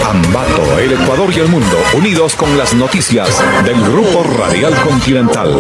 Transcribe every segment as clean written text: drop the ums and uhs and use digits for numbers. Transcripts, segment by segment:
Ambato, el Ecuador y el mundo, unidos con las noticias del Grupo Radial Continental.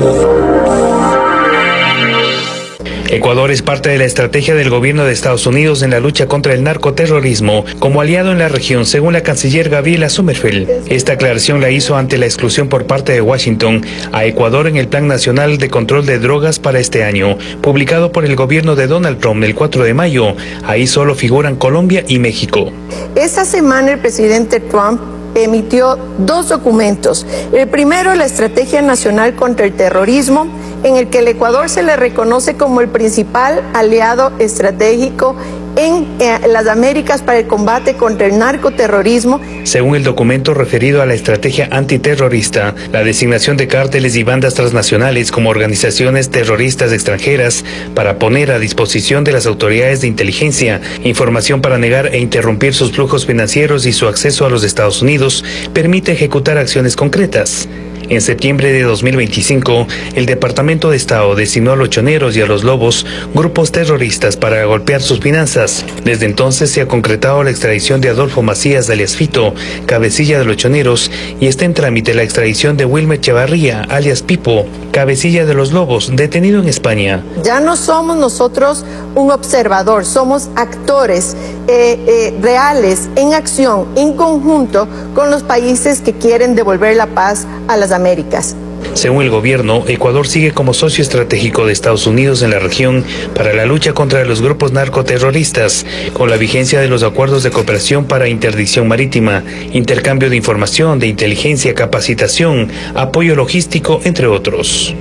Ecuador es parte de la estrategia del gobierno de Estados Unidos en la lucha contra el narcoterrorismo como aliado en la región, según la canciller Gabriela Sommerfeld. Esta aclaración la hizo ante la exclusión por parte de Washington a Ecuador en el Plan Nacional de Control de Drogas para este año, publicado por el gobierno de Donald Trump el 4 de mayo. Ahí solo figuran Colombia y México. Esta semana el presidente Trump emitió 2 documentos. El primero, la Estrategia Nacional contra el Terrorismo, en el que el Ecuador se le reconoce como el principal aliado estratégico en las Américas para el combate contra el narcoterrorismo. Según el documento referido a la estrategia antiterrorista, la designación de cárteles y bandas transnacionales como organizaciones terroristas extranjeras para poner a disposición de las autoridades de inteligencia información para negar e interrumpir sus flujos financieros y su acceso a los Estados Unidos permite ejecutar acciones concretas. En septiembre de 2025, el Departamento de Estado designó a los choneros y a los lobos grupos terroristas para golpear sus finanzas. Desde entonces se ha concretado la extradición de Adolfo Macías alias Fito, cabecilla de los choneros, y está en trámite la extradición de Wilmer Chavarría alias Pipo, cabecilla de los lobos, detenido en España. Ya no somos nosotros un observador, somos actores reales, en acción, en conjunto con los países que quieren devolver la paz a las Américas. Según el gobierno, Ecuador sigue como socio estratégico de Estados Unidos en la región para la lucha contra los grupos narcoterroristas, con la vigencia de los acuerdos de cooperación para interdicción marítima, intercambio de información, de inteligencia, capacitación, apoyo logístico, entre otros.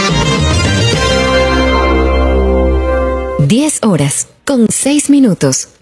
10 horas con 6 minutos.